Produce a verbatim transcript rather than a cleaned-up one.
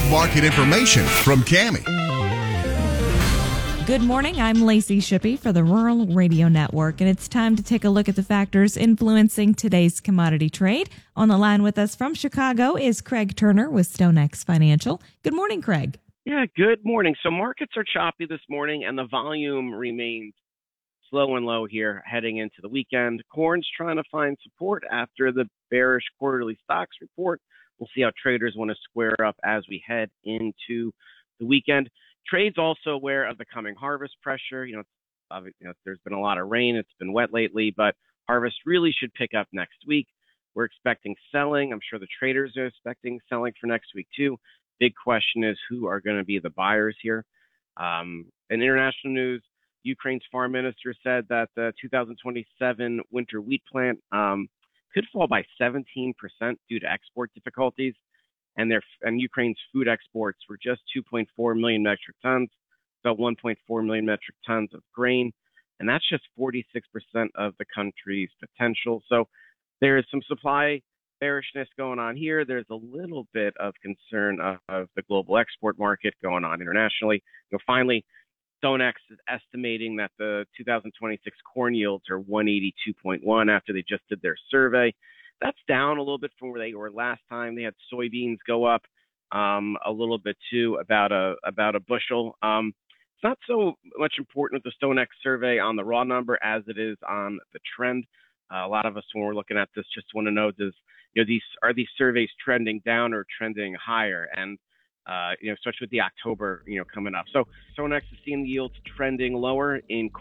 market information from Cami. Good morning. I'm Lacey Shippey for the Rural Radio Network, and it's time to take a look at the factors influencing today's commodity trade. On the line with us from Chicago is Craig Turner with StoneX Financial. Good morning, Craig. Yeah, good morning. So markets are choppy this morning, and the volume remains slow and low here heading into the weekend. Corn's trying to find support after the bearish quarterly stocks report. We'll see how traders want to square up as we head into the weekend. Trade's also aware of the coming harvest pressure. You know, you know, there's been a lot of rain. It's been wet lately, but harvest really should pick up next week. We're expecting selling. I'm sure the traders are expecting selling for next week too. Big question is who are going to be the buyers here. Um, in international news, Ukraine's farm minister said that the two thousand twenty-seven winter wheat plant um, could fall by seventeen percent due to export difficulties. And their and Ukraine's food exports were just two point four million metric tons, about one point four million metric tons of grain, and that's just forty-six percent of the country's potential. So there is some supply bearishness going on here. There's a little bit of concern of, of the global export market going on internationally. You know, finally, StoneX is estimating that the two thousand twenty-six corn yields are one eighty-two point one after they just did their survey. That's down a little bit from where they were last time. They had soybeans go up um, a little bit too, about a about a bushel. Um, it's not so much important with the StoneX survey on the raw number as it is on the trend. Uh, a lot of us, when we're looking at this, just want to know: does you know these are these surveys trending down or trending higher? And uh, you know, especially with the October you know coming up. So StoneX is seeing the yields trending lower in